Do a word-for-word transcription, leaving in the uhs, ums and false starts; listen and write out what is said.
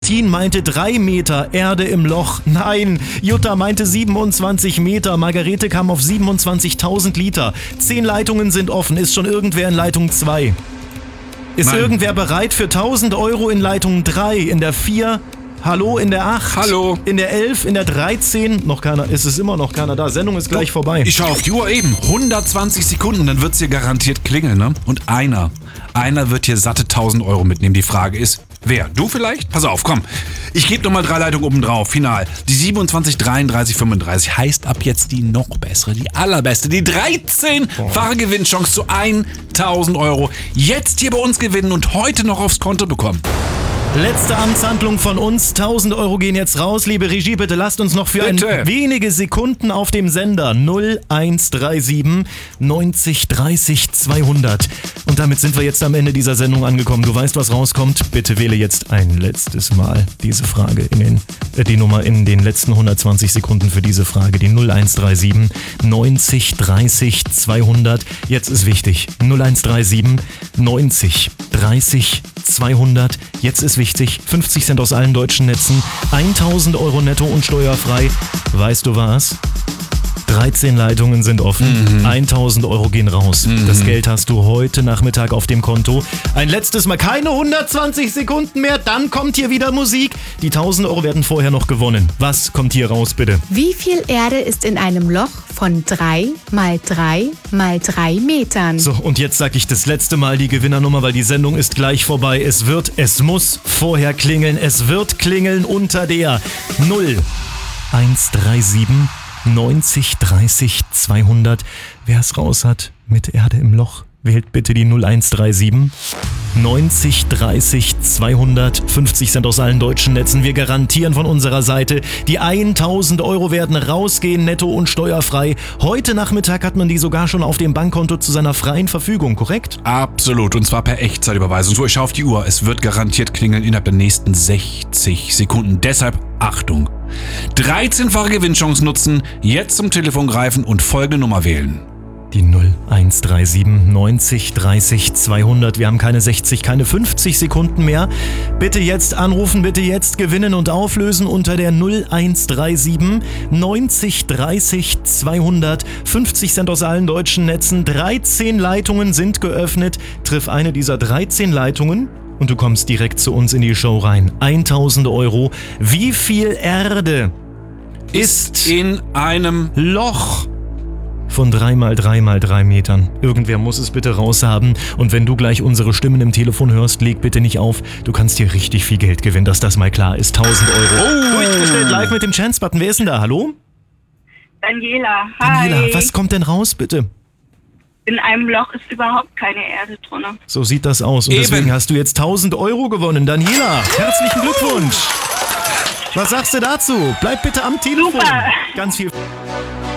Christine meinte drei Meter Erde im Loch. Nein, Jutta meinte siebenundzwanzig Meter. Margarete kam auf siebenundzwanzigtausend Liter. Zehn Leitungen sind offen. Ist schon irgendwer in Leitung zwei? Ist Nein. irgendwer bereit für tausend Euro in Leitung drei, in der vier? Hallo, in der acht? Hallo. In der elf, in der dreizehn? Noch keiner, ist es immer noch keiner da. Sendung ist gleich vorbei. Ich schaue auf die Uhr eben. hundertzwanzig Sekunden, dann wird's hier garantiert klingeln, ne? Und einer, einer wird hier satte tausend Euro mitnehmen. Die Frage ist, wer? Du vielleicht? Pass auf, komm. Ich gebe nochmal drei Leitungen oben drauf. Final. Die siebenundzwanzig, dreiunddreißig, fünfunddreißig heißt ab jetzt die noch bessere, die allerbeste. Die dreizehn-fache Gewinnchance zu tausend Euro. Jetzt hier bei uns gewinnen und heute noch aufs Konto bekommen. Letzte Amtshandlung von uns. tausend Euro gehen jetzt raus. Liebe Regie, bitte lasst uns noch für Bitte. ein wenige Sekunden auf dem Sender null eins drei sieben neunzig dreißig zweihundert. Und damit sind wir jetzt am Ende dieser Sendung angekommen. Du weißt, was rauskommt. Bitte wähle jetzt ein letztes Mal diese Frage in den, äh, die Nummer in den letzten hundertzwanzig Sekunden für diese Frage. Die null eins drei sieben neunzig dreißig zweihundert. Jetzt ist wichtig. null eins drei sieben neunzig dreißig zweihundert. Jetzt ist wichtig, fünfzig Cent aus allen deutschen Netzen, tausend Euro netto und steuerfrei. Weißt du was? dreizehn Leitungen sind offen, mhm. tausend Euro gehen raus. Mhm. Das Geld hast du heute Nachmittag auf dem Konto. Ein letztes Mal, keine hundertzwanzig Sekunden mehr, dann kommt hier wieder Musik. Die tausend Euro werden vorher noch gewonnen. Was kommt hier raus, bitte? Wie viel Erde ist in einem Loch von drei mal drei mal drei Metern? So, und jetzt sag ich das letzte Mal die Gewinnernummer, weil die Sendung ist gleich vorbei. Es wird, es muss vorher klingeln. Es wird klingeln unter der null eins drei sieben neunzig dreißig zweihundert. Wer es raus hat mit Erde im Loch, wählt bitte die null eins drei sieben neunzig dreißig zweihundert. fünfzig Cent aus allen deutschen Netzen. Wir garantieren von unserer Seite, die tausend Euro werden rausgehen, netto und steuerfrei. Heute Nachmittag hat man die sogar schon auf dem Bankkonto zu seiner freien Verfügung, korrekt? Absolut, und zwar per Echtzeitüberweisung. So, ich schaue auf die Uhr. Es wird garantiert klingeln innerhalb der nächsten sechzig Sekunden. Deshalb Achtung. dreizehnfache Gewinnchance nutzen, jetzt zum Telefon greifen und folgende Nummer wählen. Die null eins drei sieben neunzig dreißig zweihundert. Wir haben keine sechzig, keine fünfzig Sekunden mehr. Bitte jetzt anrufen, bitte jetzt gewinnen und auflösen unter der null eins drei sieben neunzig dreißig zweihundert. fünfzig Cent aus allen deutschen Netzen. dreizehn Leitungen sind geöffnet. Triff eine dieser dreizehn Leitungen und du kommst direkt zu uns in die Show rein. tausend Euro. Wie viel Erde ist in einem Loch von drei mal drei mal drei Metern? Irgendwer muss es bitte raushaben. Und wenn du gleich unsere Stimmen im Telefon hörst, leg bitte nicht auf. Du kannst hier richtig viel Geld gewinnen, dass das mal klar ist. tausend Euro. Oh. Durchgestellt live mit dem Chance-Button. Wer ist denn da? Hallo? Daniela, hi. Daniela, was kommt denn raus, bitte? In einem Loch ist überhaupt keine Erde drin. So sieht das aus. Und Eben. deswegen hast du jetzt tausend Euro gewonnen. Daniela, herzlichen Glückwunsch. Was sagst du dazu? Bleib bitte am Telefon. Super. Ganz viel...